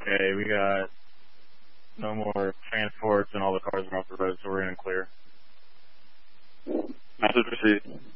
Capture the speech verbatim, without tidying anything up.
Okay, we got no more transports and all the cars are off the road, so we're in and clear. Message received.